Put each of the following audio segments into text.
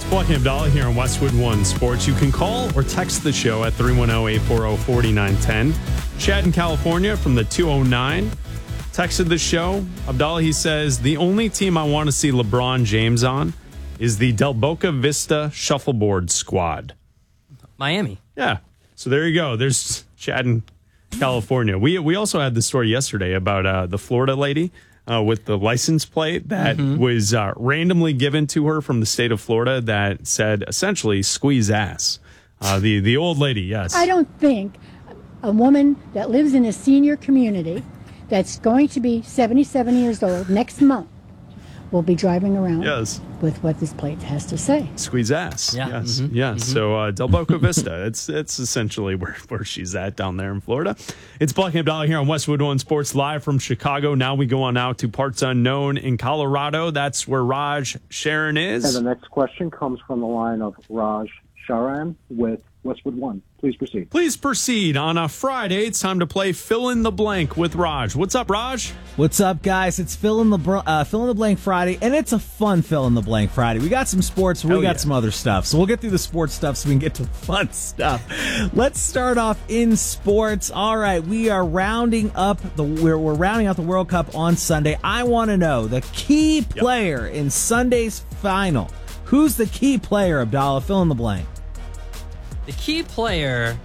Bucky Abdallah here on Westwood One Sports. You can call or text the show at 310-840-4910. Chad in California from the 209 texted the show. Abdallah, he says, the only team I want to see LeBron James on is the Del Boca Vista Shuffleboard Squad. Miami. Yeah. So there you go. There's Chad in California. We also had the story yesterday about the Florida lady with the license plate that was randomly given to her from the state of Florida that said essentially squeeze ass. The old lady, yes. I don't think a woman that lives in a senior community that's going to be 77 years old next month will be driving around with what this plate has to say. Squeeze ass. Yeah. Yes. Yeah. So Del Boca Vista, it's essentially where she's at down there in Florida. It's Bucky Abdallah here on Westwood One Sports live from Chicago. Now we go on out to parts unknown in Colorado. That's where Raj Sharon is. And the next question comes from the line of Raj Sharan with Westwood One. Please proceed. Please proceed. On a Friday, it's time to play Fill in the Blank with Raj. What's up, Raj? What's up, guys? It's Fill in the Blank Friday, and it's a fun Fill in the Blank Friday. We got some sports, we got some other stuff. So we'll get through the sports stuff so we can get to the fun stuff. Let's start off in sports. All right, we are rounding up we're rounding out the World Cup on Sunday. I want to know the key player in Sunday's final. Who's the key player, Abdallah? Fill in the blank. The key player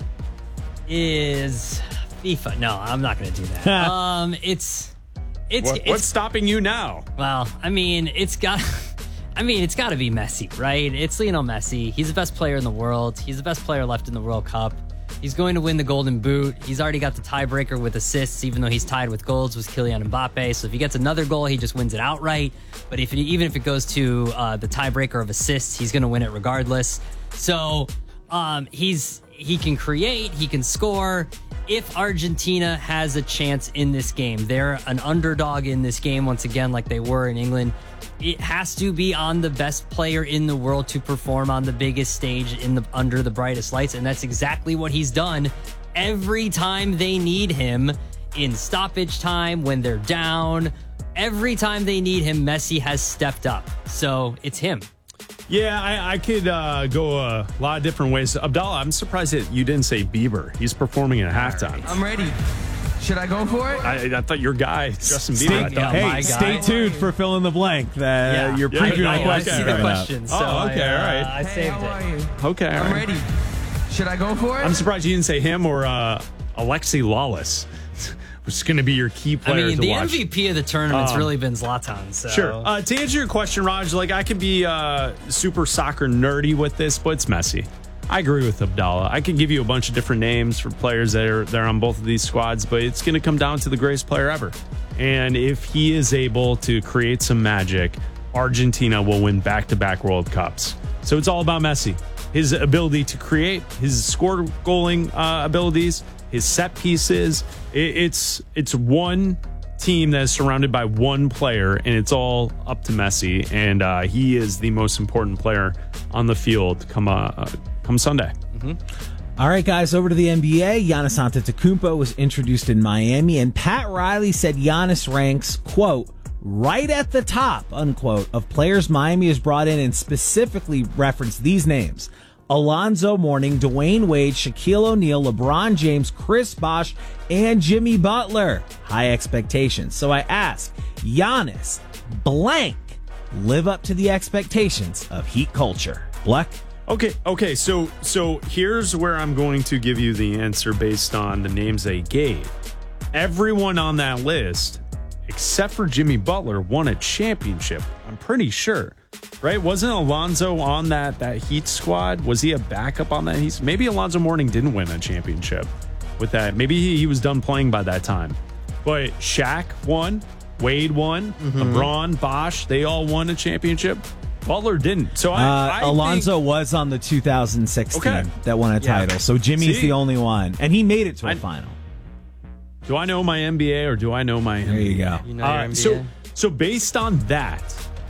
is FIFA. No, I'm not going to do that. What's stopping you now? Well, it's got to be Messi, right? It's Lionel Messi. He's the best player in the world. He's the best player left in the World Cup. He's going to win the Golden Boot. He's already got the tiebreaker with assists, even though he's tied with goals with Kylian Mbappe. So if he gets another goal, he just wins it outright. But even if it goes to the tiebreaker of assists, he's going to win it regardless. So he can create, he can score. If Argentina has a chance in this game, they're an underdog in this game once again, like they were in England. It has to be on the best player in the world to perform on the biggest stage under the brightest lights, and that's exactly what he's done every time they need him in stoppage time, when they're down. Every time they need him, Messi has stepped up. So it's him. Yeah, I could go a lot of different ways. Abdallah, I'm surprised that you didn't say Bieber. He's performing at halftime. I'm ready. Should I go for it? I thought your guy, Justin Bieber. Stay tuned for Fill in the Blank. Your preview I see the question. So all right. I saved it. Okay, I'm ready. Should I go for it? I'm surprised you didn't say him or Alexi Lawless, which is going to be your key player to the watch. MVP of the tournament's really been Zlatan. So. Sure. To answer your question, Raj, I could be super soccer nerdy with this, but it's Messi. I agree with Abdallah. I could give you a bunch of different names for players that are on both of these squads, but it's going to come down to the greatest player ever. And if he is able to create some magic, Argentina will win back-to-back World Cups. So it's all about Messi. His ability to create, his score-goaling abilities, his set pieces. It's one team that is surrounded by one player, and it's all up to Messi. And he is the most important player on the field come Sunday. All right, guys, over to the NBA. Giannis Antetokounmpo was introduced in Miami, and Pat Riley said Giannis ranks, quote, right at the top, unquote, of players Miami has brought in, and specifically referenced these names: Alonzo Mourning, Dwayne Wade, Shaquille O'Neal, LeBron James, Chris Bosh, and Jimmy Butler. High expectations. So I ask, Giannis, blank, live up to the expectations of Heat culture? Black? Okay. So here's where I'm going to give you the answer based on the names they gave. Everyone on that list, except for Jimmy Butler, won a championship. I'm pretty sure. Right? Wasn't Alonzo on that Heat squad? Was he a backup on that Heat? Maybe Alonzo Mourning didn't win a championship with that. Maybe he was done playing by that time. But Shaq won. Wade won. LeBron, Bosh, they all won a championship. Butler didn't. So I Alonzo was on the 2006 team that won a title. So Jimmy's the only one. And he made it to a final. Do I know my NBA or do I know my NBA? There you go. You know your NBA? So based on that,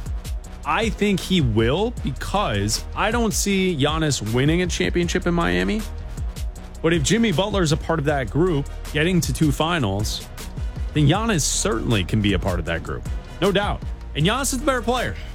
I think he will, because I don't see Giannis winning a championship in Miami. But if Jimmy Butler is a part of that group, getting to 2 finals, then Giannis certainly can be a part of that group. No doubt. And Giannis is the better player.